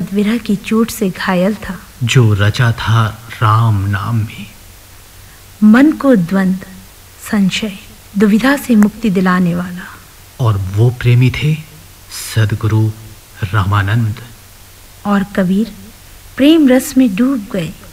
विरह की चोट से घायल था, जो रचा था राम नाम में। मन को द्वंद, संशय, दुविधा से मुक्ति दिलाने वाला। और वो प्रेमी थे सद्गुरु रामानंद। और कबीर प्रेम रस में डूब गए।